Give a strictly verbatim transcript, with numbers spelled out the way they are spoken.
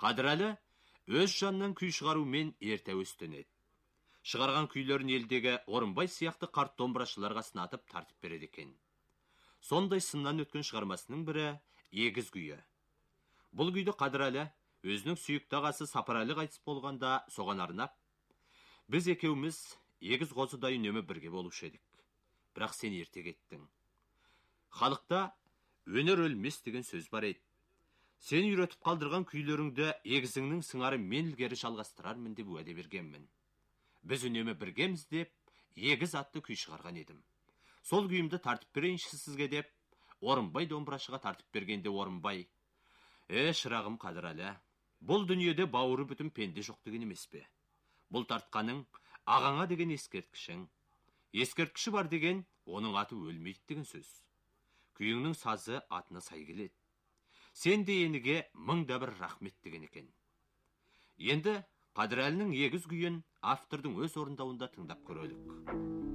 Қадірәлі өз жанынан күй шығарумен ерте өстенеді. Шығарған күйлерін елдегі Орынбай сияқты қарт домбырашыларға сынатып тартып береді екен. Сондай сыннан өткен шығармасының бірі Егіз күйі. Бұл күйді Қадірәлі өзінің сүйікті ағасы Сапарәлі қайтыс болғанда соған арнап, біз екеуміз егіз қозыдай үнемі бірге болушы едік. Бірақ сен ерте кеттің. Халықта өнер өлмес деген сөз бар еді. Сен үйретіп қалдырған күйлеріңді егізіңнің сыңары мен ілгері жалғастырармын деп уәде бергенмін. Біз үнемі біргеміз деп, егіз атты күй шығарған едім. Сол күйімді тартып берейінші сізге деп, Орынбай домбырашыға тартып бергенде Орынбай: «Е, шырағым Қадірәлі, бұл дүниеде бауыры бүтін пенде жоқ деген емес пе? Бұл тартқаның ағаңа деген ескерткішің. Ескерткіші бар деген, оның аты өлмейді деген сөз. Күйіңнің сазы атына сай келеді. Сен де еніге мыңда бір рахмет деген екен». Енді Қадірәлінің егіз күйін автордың өз орындауында тыңдап көрелік.